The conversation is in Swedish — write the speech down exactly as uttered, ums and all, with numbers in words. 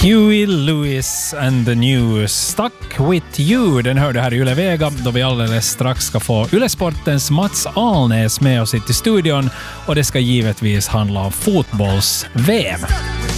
Huey Lewis and the News, Stuck with you. Den hörde här i Yle Vega då vi alldeles strax ska få Yle Sportens Mats Alnäs med oss hit i studion och det ska givetvis handla om fotbolls-V M.